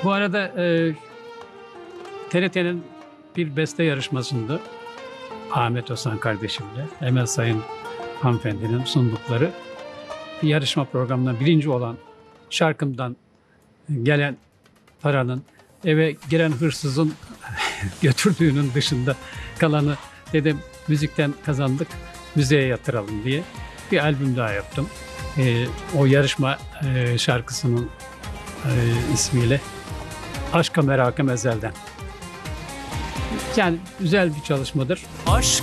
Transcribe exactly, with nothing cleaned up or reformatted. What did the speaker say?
Bu arada e, T R T'nin bir beste yarışmasında Ahmet Özhan kardeşimle Emel Sayın hanımefendinin sundukları bir yarışma programına birinci olan şarkımdan gelen paranın eve giren hırsızın götürdüğünün dışında kalanı dedim müzikten kazandık, müziğe yatıralım diye bir albüm daha yaptım. Ee, o yarışma e, şarkısının e, ismiyle Aşka Merakım Ezel'den. Yani güzel bir çalışmadır. Aşk